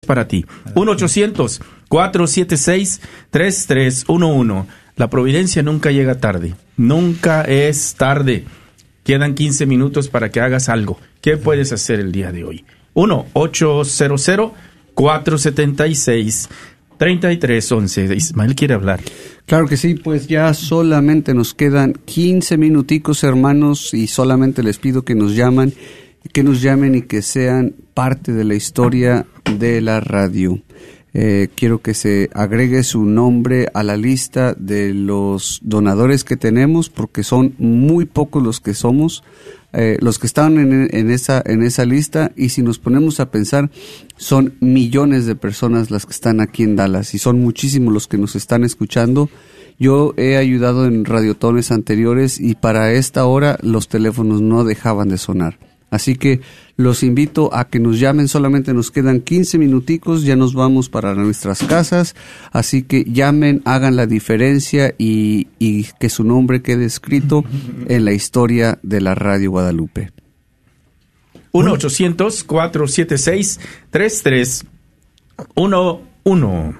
para ti. 1-800-476-3311. La providencia nunca llega tarde. Nunca es tarde. Quedan 15 minutos para que hagas algo. ¿Qué puedes hacer el día de hoy? 1-800-476-3311. Ismael quiere hablar. Claro que sí, pues ya solamente nos quedan 15 minuticos, hermanos, y solamente les pido que nos llamen y que sean parte de la historia de la radio. Quiero que se agregue su nombre a la lista de los donadores que tenemos, porque son muy pocos los que somos, los que están en esa lista, y si nos ponemos a pensar, son millones de personas las que están aquí en Dallas, y son muchísimos los que nos están escuchando. Yo he ayudado en radiotones anteriores, y para esta hora los teléfonos no dejaban de sonar. Así que los invito a que nos llamen, solamente nos quedan 15 minuticos, ya nos vamos para nuestras casas, así que llamen, hagan la diferencia y que su nombre quede escrito en la historia de la Radio Guadalupe. 1-800-476-3311.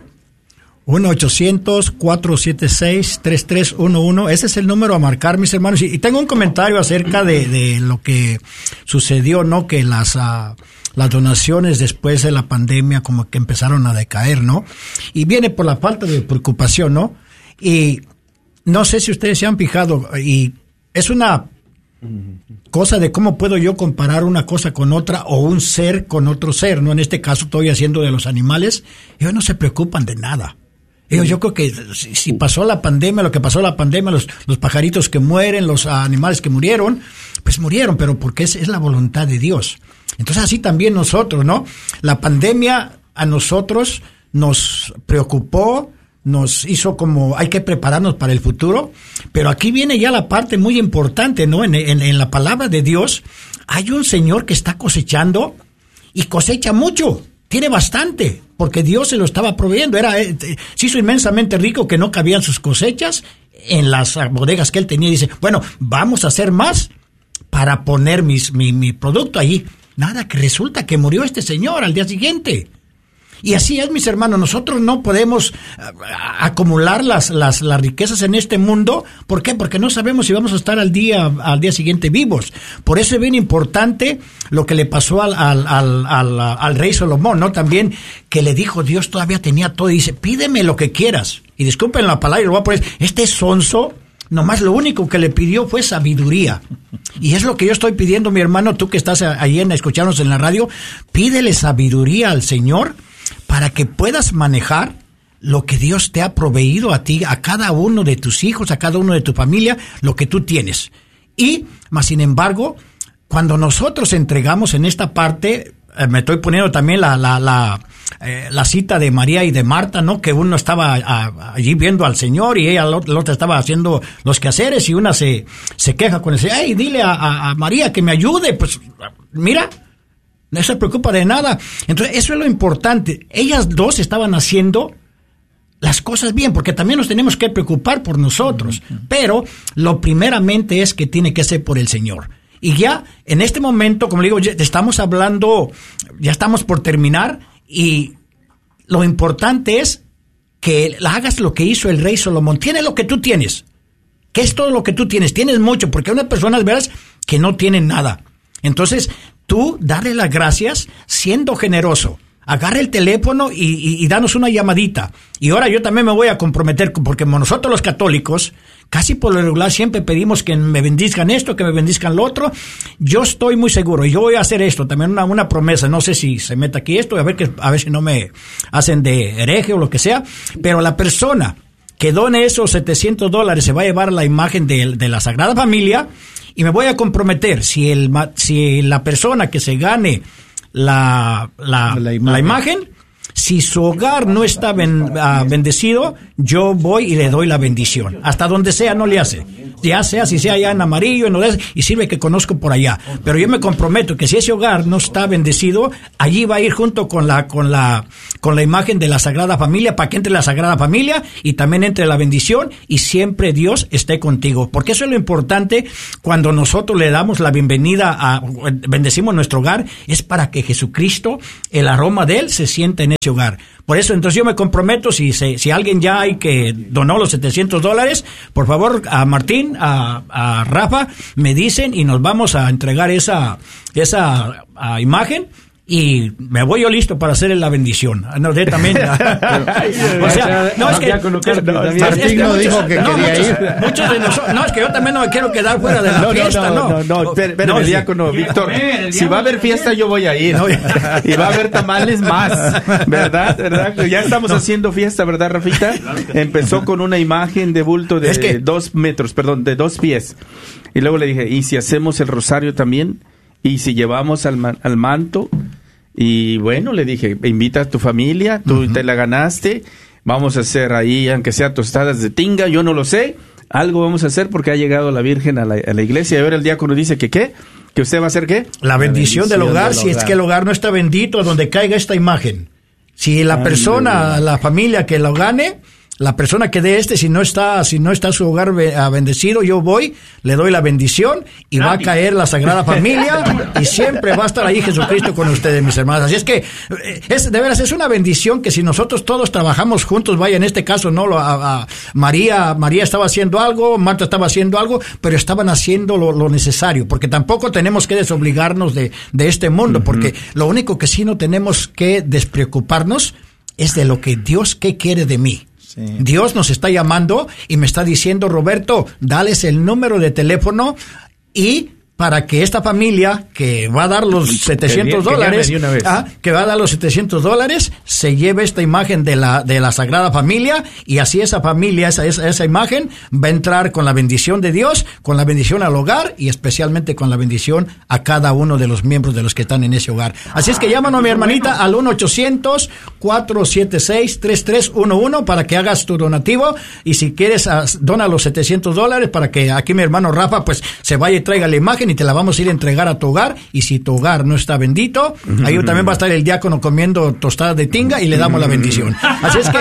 1-800-476-3311. Ese es el número a marcar, mis hermanos. Y tengo un comentario acerca de lo que sucedió, ¿no? Que las donaciones después de la pandemia como que empezaron a decaer, ¿no? Y viene por la falta de preocupación, ¿no? Y no sé si ustedes se han fijado, y es una cosa de cómo puedo yo comparar una cosa con otra o un ser con otro ser, ¿no? En este caso estoy haciendo de los animales. Ellos no se preocupan de nada. Yo creo que si pasó la pandemia, lo que pasó la pandemia, los pajaritos que mueren, los animales que murieron, pues murieron, pero porque es la voluntad de Dios. Entonces así también nosotros, ¿no? La pandemia a nosotros nos preocupó, nos hizo como hay que prepararnos para el futuro, pero aquí viene ya la parte muy importante, ¿no? En la palabra de Dios hay un Señor que está cosechando y cosecha mucho. Tiene bastante, porque Dios se lo estaba proveyendo. Se hizo inmensamente rico que no cabían sus cosechas en las bodegas que él tenía. Y dice, bueno, vamos a hacer más para poner mi producto allí. Nada, que resulta que murió este señor al día siguiente. Y así es, mis hermanos, nosotros no podemos acumular las riquezas en este mundo. ¿Por qué? Porque no sabemos si vamos a estar al día siguiente vivos. Por eso es bien importante lo que le pasó al rey Salomón, ¿no? También que le dijo, Dios todavía tenía todo, y dice, pídeme lo que quieras. Y disculpen la palabra, lo voy a poner, este sonso, nomás lo único que le pidió fue sabiduría. Y es lo que yo estoy pidiendo, mi hermano, tú que estás ahí escuchándonos en la radio, pídele sabiduría al Señor, para que puedas manejar lo que Dios te ha proveído a ti, a cada uno de tus hijos, a cada uno de tu familia, lo que tú tienes. Y, más sin embargo, cuando nosotros entregamos en esta parte, me estoy poniendo también la cita de María y de Marta, ¿no? Que uno estaba allí viendo al Señor y ella, la otra estaba haciendo los quehaceres, y una se queja con el Señor, ¡ay, dile a María que me ayude! Pues, mira, no se preocupa de nada. Entonces, eso es lo importante. Ellas dos estaban haciendo las cosas bien, porque también nos tenemos que preocupar por nosotros. Pero lo primeramente es que tiene que ser por el Señor. Y ya, en este momento, como le digo, ya estamos hablando, ya estamos por terminar, y lo importante es que hagas lo que hizo el rey Salomón. Tienes lo que tú tienes. ¿Qué es todo lo que tú tienes? Tienes mucho, porque hay unas personas, verás, que no tienen nada. Entonces, tú darle las gracias siendo generoso. Agarra el teléfono y danos una llamadita. Y ahora yo también me voy a comprometer, porque nosotros los católicos, casi por lo regular, siempre pedimos que me bendizcan esto, que me bendizcan lo otro. Yo estoy muy seguro, y yo voy a hacer esto, también una promesa. No sé si se mete aquí esto, a ver si no me hacen de hereje o lo que sea. Pero la persona que done esos $700 se va a llevar la imagen de la Sagrada Familia. Y me voy a comprometer, si la persona que se gane la imagen, si su hogar no está bendecido, yo voy y le doy la bendición. Hasta donde sea no le hace. ya sea si sea allá en amarillo, en Odessa, y sirve que conozco por allá. Pero yo me comprometo que si ese hogar no está bendecido, allí va a ir junto con la imagen de la Sagrada Familia, para que entre la Sagrada Familia y también entre la bendición, y siempre Dios esté contigo. Porque eso es lo importante cuando nosotros le damos la bienvenida bendecimos nuestro hogar, es para que Jesucristo, el aroma de Él, se sienta en ese hogar. Por eso, entonces yo me comprometo, si alguien ya hay que donó los $700, por favor, a Martín, a Rafa, me dicen y nos vamos a entregar esa imagen. Y me voy yo listo para hacer la bendición. No, de también. O sea, no es que Martín no dijo que quería ir. Muchos de nosotros, no, es que yo también no me quiero quedar fuera de la fiesta, no. Espérame, diácono Víctor. Si va a haber fiesta, yo voy a ir. Y va a haber tamales más, ¿verdad? Ya estamos haciendo fiesta, ¿verdad, Rafita? Empezó con una imagen de bulto de 2 metros, de 2 pies. Y luego le dije, ¿y si hacemos el rosario también? ¿Y si llevamos al manto? Y bueno, le dije, invita a tu familia, tú te la ganaste, vamos a hacer ahí, aunque sea tostadas de tinga, yo no lo sé, algo vamos a hacer porque ha llegado la Virgen a la iglesia, y ahora el diácono dice que ¿qué? ¿Que usted va a hacer qué? La bendición del hogar, si es que el hogar no está bendito, donde caiga esta imagen. Si la persona, la familia que lo gane, la persona que dé si no está su hogar bendecido, yo voy, le doy la bendición y va a caer la Sagrada Familia y siempre va a estar ahí Jesucristo con ustedes, mis hermanos. Así es que de veras es una bendición que si nosotros todos trabajamos juntos, vaya, en este caso no María estaba haciendo algo, Marta estaba haciendo algo, pero estaban haciendo lo necesario, porque tampoco tenemos que desobligarnos de este mundo, porque lo único que sí no tenemos que despreocuparnos es de lo que Dios, ¿qué quiere de mí? Sí. Dios nos está llamando y me está diciendo, Roberto, dales el número de teléfono y para que esta familia que va a dar los $700, que va a dar los $700, se lleve esta imagen de la Sagrada Familia, y así esa familia, esa imagen va a entrar con la bendición de Dios, con la bendición al hogar y especialmente con la bendición a cada uno de los miembros de los que están en ese hogar. Así es que llámanos, mi hermanita, al 1-800-476-3311 para que hagas tu donativo, y si quieres dona los $700 para que aquí mi hermano Rafa pues se vaya y traiga la imagen y te la vamos a ir a entregar a tu hogar. Y si tu hogar no está bendito, ahí también va a estar el diácono comiendo tostadas de tinga y le damos la bendición. Así es que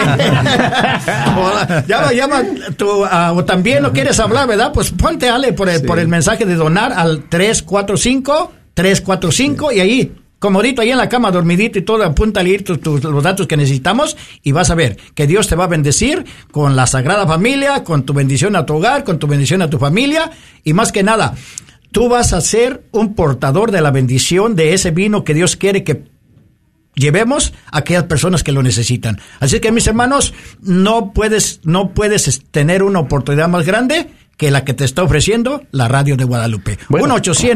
llama o también no quieres hablar, ¿verdad? Pues ponte Ale por el mensaje de donar al 345 y ahí comodito ahí en la cama, dormidito y todo, apúntale ir los datos que necesitamos y vas a ver que Dios te va a bendecir con la Sagrada Familia, con tu bendición a tu hogar, con tu bendición a tu familia, y más que nada, tú vas a ser un portador de la bendición de ese vino que Dios quiere que llevemos a aquellas personas que lo necesitan. Así que, mis hermanos, no puedes tener una oportunidad más grande que la que te está ofreciendo la radio de Guadalupe. Bueno,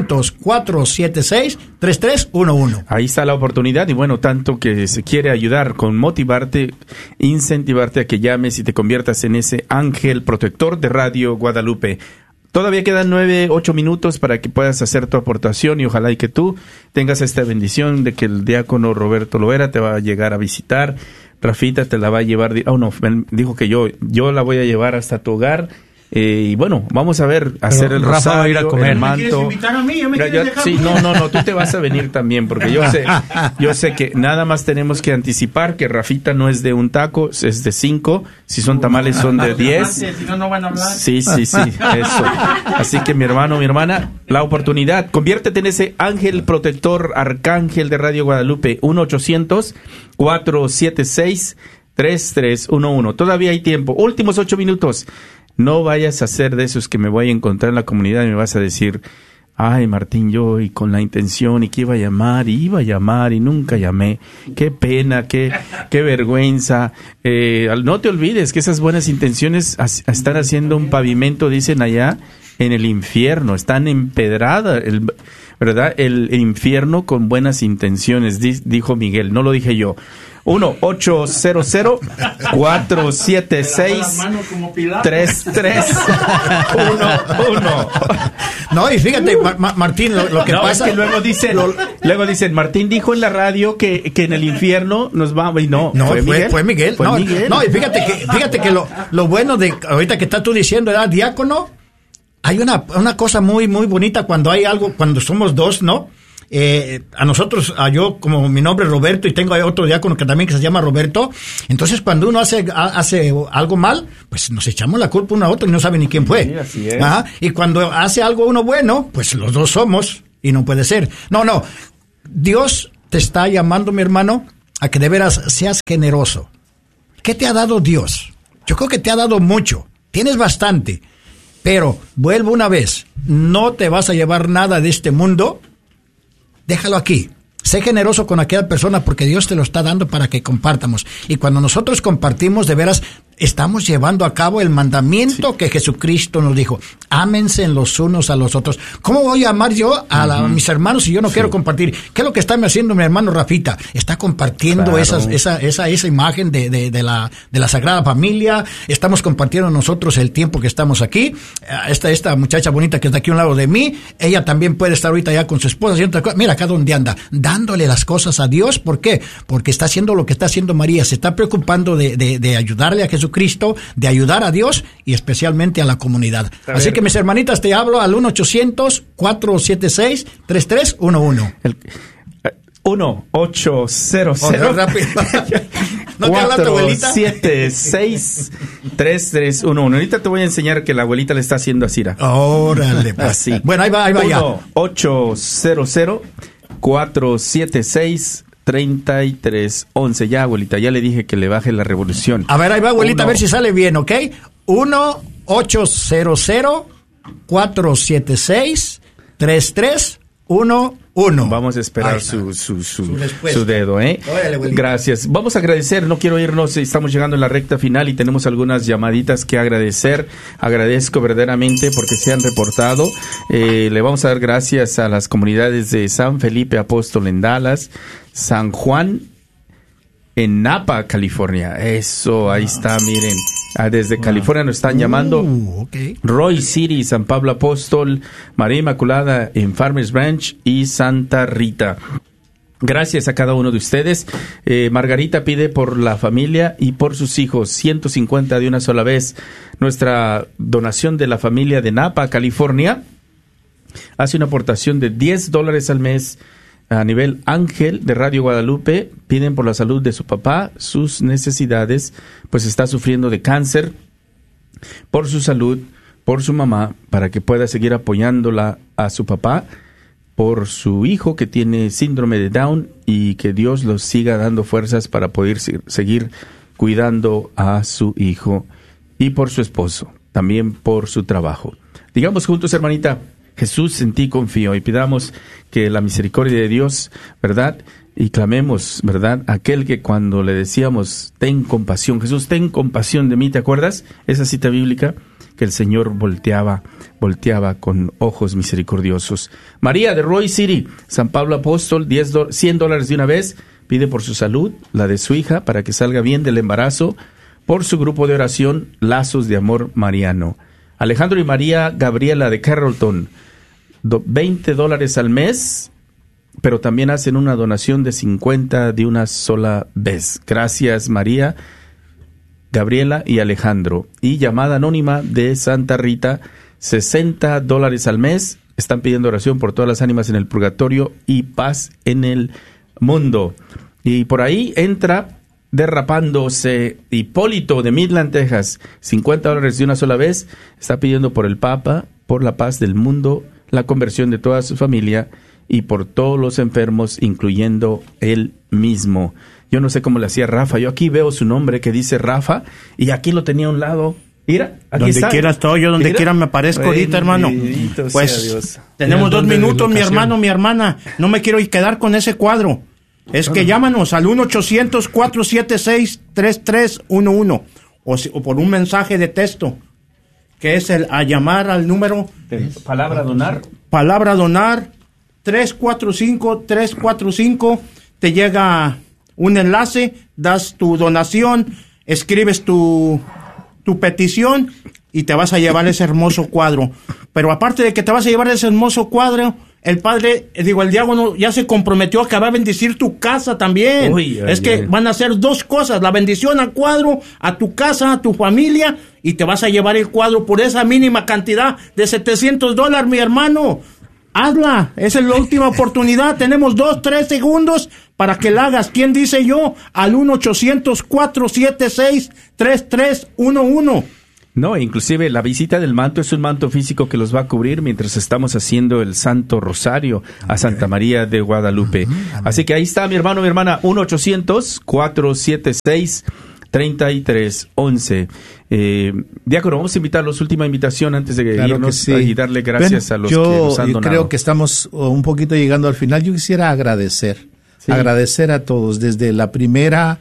1-800-476-3311. Ahí está la oportunidad, y bueno, tanto que se quiere ayudar con motivarte, incentivarte a que llames y te conviertas en ese ángel protector de Radio Guadalupe. Todavía quedan 8 minutos para que puedas hacer tu aportación, y ojalá y que tú tengas esta bendición de que el diácono Roberto Lovera te va a llegar a visitar. Rafita te la va a llevar, dijo que yo la voy a llevar hasta tu hogar. Y bueno, vamos a ver, hacer el rosario, va a ir a comer. El manto. ¿Me quieres invitar a mí? Sí, no, tú te vas a venir también, porque yo sé que nada más tenemos que anticipar que Rafita no es de un taco, es de 5, si son tamales son de 10. Si no van a hablar. Sí, eso. Así que mi hermano, mi hermana, la oportunidad, conviértete en ese ángel protector, arcángel de Radio Guadalupe. 1-800-476-3311. Todavía hay tiempo, últimos 8 minutos. No vayas a ser de esos que me voy a encontrar en la comunidad y me vas a decir, ay, Martín, yo y con la intención y que iba a llamar y nunca llamé. Qué pena, qué vergüenza. No te olvides que esas buenas intenciones están haciendo un pavimento, dicen allá, en el infierno. Están empedradas, ¿verdad? El infierno con buenas intenciones, dijo Miguel, no lo dije yo. 1-800-476-3311. No, y fíjate, Martín, lo que pasa es que luego dicen, Martín dijo en la radio que en el infierno nos va, y no fue Miguel. No, y fíjate que lo bueno de ahorita que estás tú diciendo, era diácono, hay una cosa muy, muy bonita cuando hay algo, cuando somos dos, ¿no? A nosotros, yo como mi nombre es Roberto y tengo otro diácono que también que se llama Roberto, entonces cuando uno hace algo mal, pues nos echamos la culpa uno a otro y no sabe ni quién fue. Sí, así es. Ajá. Y cuando hace algo uno bueno, pues los dos somos y no puede ser. No, Dios te está llamando, mi hermano, a que de veras seas generoso. ¿Qué te ha dado Dios? Yo creo que te ha dado mucho, tienes bastante, pero vuelvo una vez, no te vas a llevar nada de este mundo. Déjalo aquí. Sé generoso con aquella persona porque Dios te lo está dando para que compartamos. Y cuando nosotros compartimos, de veras, estamos llevando a cabo el mandamiento que Jesucristo nos dijo. Ámense los unos a los otros. ¿Cómo voy a amar yo a mis hermanos si yo no quiero compartir? ¿Qué es lo que está haciendo mi hermano Rafita? Está compartiendo esa imagen de la Sagrada Familia. Estamos compartiendo nosotros el tiempo que estamos aquí. Esta muchacha bonita que está aquí a un lado de mí, ella también puede estar ahorita ya con su esposa haciendo otra cosa. Mira acá donde anda, dándole las cosas a Dios. ¿Por qué? Porque está haciendo lo que está haciendo María. Se está preocupando de ayudarle a Jesucristo, de ayudar a Dios y especialmente a la comunidad. Así que mis hermanitas, te hablo al 1-800-476-3311. 1-800 ¿No te habla tu abuelita? 476-3311. Ahorita te voy a enseñar que la abuelita le está haciendo así. Órale, pues. Así. Bueno, ahí va ya. 1-800-476-3311. Ya, abuelita, ya le dije que le baje la revolución. A ver, ahí va, abuelita, a ver si sale bien, ¿ok? 1-800-476-3311. Vamos a esperar su dedo, ¿eh? Órale, gracias. Vamos a agradecer, no quiero irnos, estamos llegando a la recta final y tenemos algunas llamaditas que agradecer. Agradezco verdaderamente porque se han reportado. Le vamos a dar gracias a las comunidades de San Felipe Apóstol en Dallas, San Juan en Napa, California. Eso, ahí está, miren. Desde California nos están llamando. Okay. Roy City, San Pablo Apóstol, María Inmaculada en Farmers Branch y Santa Rita. Gracias a cada uno de ustedes. Margarita pide por la familia y por sus hijos 150 de una sola vez. Nuestra donación de la familia de Napa, California, hace una aportación de $10 al mes. A nivel Ángel de Radio Guadalupe, piden por la salud de su papá, sus necesidades, pues está sufriendo de cáncer, por su salud, por su mamá, para que pueda seguir apoyándola a su papá, por su hijo que tiene síndrome de Down y que Dios los siga dando fuerzas para poder seguir cuidando a su hijo, y por su esposo, también por su trabajo. Digamos juntos, hermanita: Jesús, en ti confío, y pidamos que la misericordia de Dios, ¿verdad? Y clamemos, ¿verdad? Aquel que cuando le decíamos, ten compasión, Jesús, ten compasión de mí, ¿te acuerdas? Esa cita bíblica que el Señor volteaba con ojos misericordiosos. María de Roy City, San Pablo Apóstol, $100 de una vez, pide por su salud, la de su hija, para que salga bien del embarazo, por su grupo de oración, Lazos de Amor Mariano. Alejandro y María Gabriela de Carrollton, $20 al mes, pero también hacen una donación de 50 de una sola vez. Gracias, María, Gabriela y Alejandro. Y llamada anónima de Santa Rita, $60 al mes. Están pidiendo oración por todas las ánimas en el purgatorio y paz en el mundo. Y por ahí entra derrapándose Hipólito de Midland, Texas, $50 de una sola vez. Está pidiendo por el Papa, por la paz del mundo, la conversión de toda su familia y por todos los enfermos, incluyendo él mismo. Yo no sé cómo le hacía Rafa. Yo aquí veo su nombre que dice Rafa y aquí lo tenía a un lado. Mira, aquí donde está. quiera estoy yo, donde quiera me aparezco ahorita, hermano. Pues tenemos 2 minutos, mi hermano, mi hermana. No me quiero quedar con ese cuadro. Es que llámanos al 1-800-476-3311 o por un mensaje de texto, que es a llamar al número Palabra donar 345-345. Te llega un enlace, das tu donación, escribes tu petición y te vas a llevar ese hermoso cuadro. Pero aparte de que te vas a llevar ese hermoso cuadro, el diácono ya se comprometió a que va a bendecir tu casa también. Van a hacer 2 cosas, la bendición al cuadro, a tu casa, a tu familia, y te vas a llevar el cuadro por esa mínima cantidad de $700, mi hermano. Hazla, esa es la última oportunidad, tenemos 2-3 segundos para que la hagas. ¿Quién dice yo? Al 1-800-476-3311. No, inclusive la visita del manto es un manto físico que los va a cubrir mientras estamos haciendo el Santo Rosario a Santa María de Guadalupe. Así que ahí está, mi hermano, mi hermana, 1-800-476-3311. Diácono, vamos a invitarlos, última invitación antes de irnos y darle gracias a los que nos han donado. Yo creo que estamos un poquito llegando al final. Yo quisiera agradecer a todos, desde la primera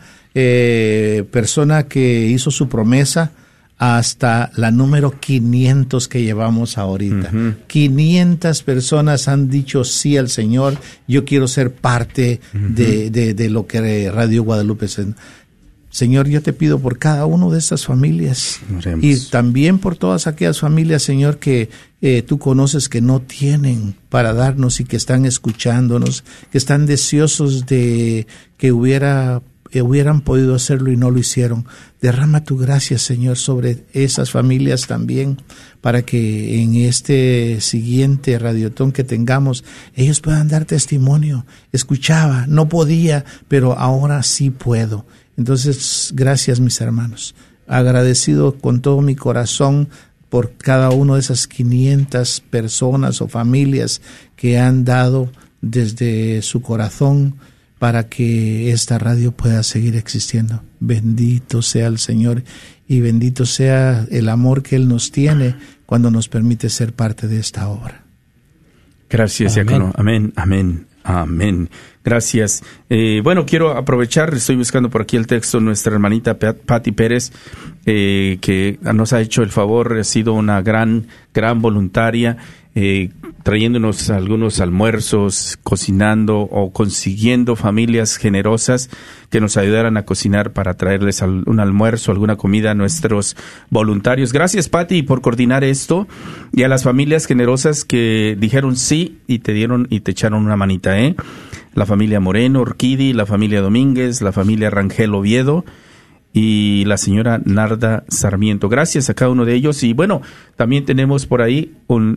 persona que hizo su promesa hasta la número 500 que llevamos ahorita. 500 personas han dicho sí al Señor. Yo quiero ser parte de lo que Radio Guadalupe es. Señor, yo te pido por cada una de estas familias. Oremos. Y también por todas aquellas familias, Señor, que tú conoces que no tienen para darnos y que están escuchándonos, que están deseosos de que hubieran podido hacerlo y no lo hicieron. Derrama tu gracia, Señor, sobre esas familias también, para que en este siguiente radiotón que tengamos, ellos puedan dar testimonio. Escuchaba, no podía, pero ahora sí puedo. Entonces, gracias, mis hermanos. Agradecido con todo mi corazón por cada uno de esas 500 personas o familias que han dado desde su corazón para que esta radio pueda seguir existiendo. Bendito sea el Señor y bendito sea el amor que Él nos tiene cuando nos permite ser parte de esta obra. Gracias, diácono. Amén, amén, amén. Gracias. Bueno, quiero aprovechar, estoy buscando por aquí el texto, nuestra hermanita Patti Pérez, que nos ha hecho el favor, ha sido una gran voluntaria, trayéndonos algunos almuerzos, cocinando o consiguiendo familias generosas que nos ayudaran a cocinar para traerles un almuerzo, alguna comida a nuestros voluntarios. Gracias, Patti, por coordinar esto, y a las familias generosas que dijeron sí y te echaron una manita, la familia Moreno, Orquídea, la familia Domínguez, la familia Rangel Oviedo y la señora Narda Sarmiento. Gracias a cada uno de ellos. Y bueno, también tenemos por ahí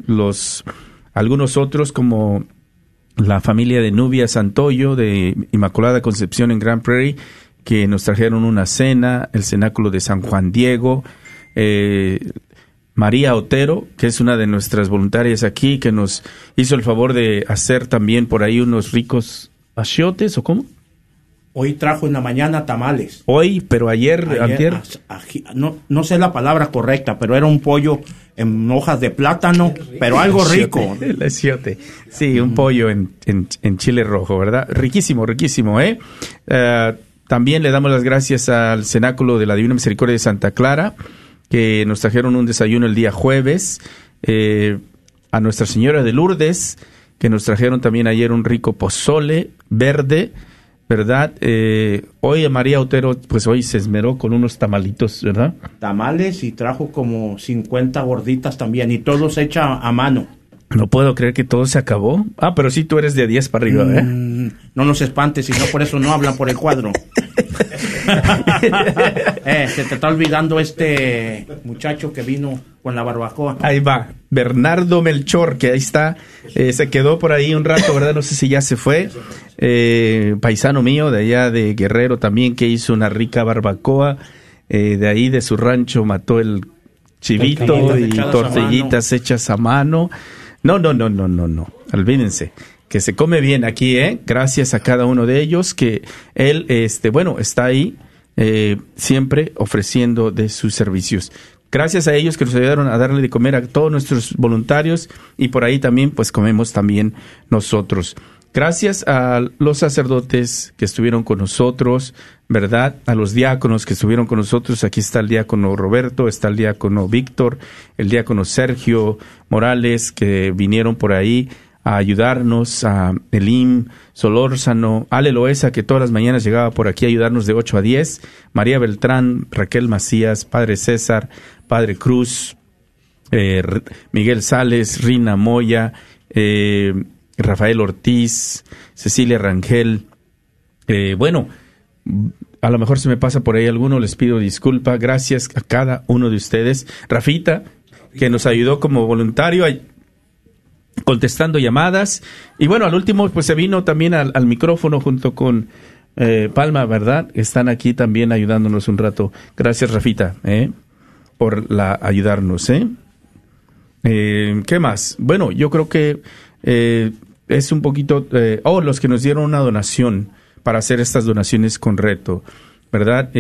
algunos otros, como la familia de Nubia Santoyo de Inmaculada Concepción en Grand Prairie, que nos trajeron una cena, el cenáculo de San Juan Diego, María Otero, que es una de nuestras voluntarias aquí, que nos hizo el favor de hacer también por ahí unos ricos achiotes, ¿o cómo? Hoy trajo en la mañana tamales. Hoy, pero antier. No sé la palabra correcta, pero era un pollo en hojas de plátano, pero algo rico. El achiote. Sí, un pollo en chile rojo, ¿verdad? Riquísimo, riquísimo, también le damos las gracias al Cenáculo de la Divina Misericordia de Santa Clara, que nos trajeron un desayuno el día jueves, a Nuestra Señora de Lourdes, que nos trajeron también ayer un rico pozole verde, ¿verdad? Hoy a María Otero, pues hoy se esmeró con unos tamalitos, ¿verdad? Tamales, y trajo como 50 gorditas también, y todos hecha a mano. No puedo creer que todo se acabó. Ah, pero sí, tú eres de 10 para arriba, No nos espantes, si no, por eso no hablan por el cuadro. Se te está olvidando este muchacho que vino con la barbacoa. Ahí va, Bernardo Melchor, que ahí está, se quedó por ahí un rato, ¿verdad? No sé si ya se fue. Paisano mío de allá de Guerrero también, que hizo una rica barbacoa. De ahí de su rancho mató el chivito y tortillitas hechas a mano. No. Olvídense que se come bien aquí, Gracias a cada uno de ellos, que él, está ahí siempre ofreciendo de sus servicios. Gracias a ellos que nos ayudaron a darle de comer a todos nuestros voluntarios, y por ahí también pues comemos también nosotros. Gracias a los sacerdotes que estuvieron con nosotros, ¿verdad? A los diáconos que estuvieron con nosotros. Aquí está el diácono Roberto, está el diácono Víctor, el diácono Sergio Morales, que vinieron por ahí a ayudarnos, a Elim Solórzano, Ale Loesa, que todas las mañanas llegaba por aquí a ayudarnos de 8 a 10, María Beltrán, Raquel Macías, Padre César, Padre Cruz, Miguel Sales, Rina Moya, Rafael Ortiz, Cecilia Rangel. Bueno, a lo mejor se me pasa por ahí alguno, les pido disculpa. Gracias a cada uno de ustedes. Rafita, que nos ayudó como voluntario contestando llamadas. Y bueno, al último pues se vino también al micrófono junto con Palma, ¿verdad? Están aquí también ayudándonos un rato. Gracias, Rafita, por ayudarnos. ¿Qué más? Bueno, yo creo que es un poquito... los que nos dieron una donación para hacer estas donaciones con reto, ¿verdad?